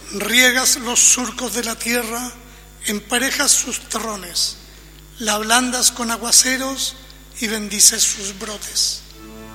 Riegas los surcos de la tierra, emparejas sus terrones, la ablandas con aguaceros y bendices sus brotes.